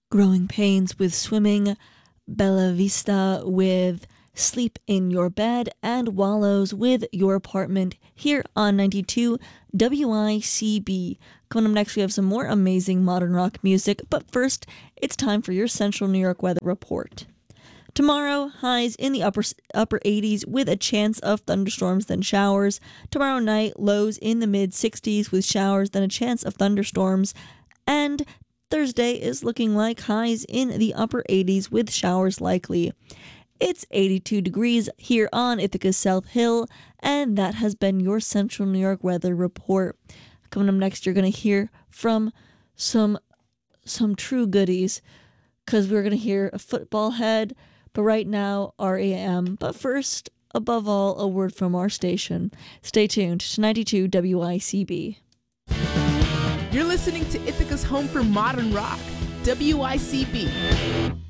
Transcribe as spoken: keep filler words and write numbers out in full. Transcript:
Growing Pains with Swimming, Bella Vista with Sleep in Your Bed, and Wallows with Your Apartment here on ninety-two W I C B. Coming up next, we have some more amazing modern rock music, but first, it's time for your Central New York weather report. Tomorrow, highs in the upper upper eighties with a chance of thunderstorms, then showers. Tomorrow night, lows in the mid sixties with showers, then a chance of thunderstorms. And Thursday is looking like highs in the upper eighties with showers likely. It's eighty-two degrees here on Ithaca's South Hill, and that has been your Central New York weather report. Coming up next, you're going to hear from some some true goodies, because we're going to hear a football head, but right now, R A M. But first, above all, a word from our station. Stay tuned to ninety-two W I C B. You're listening to Ithaca's home for modern rock, W I C B.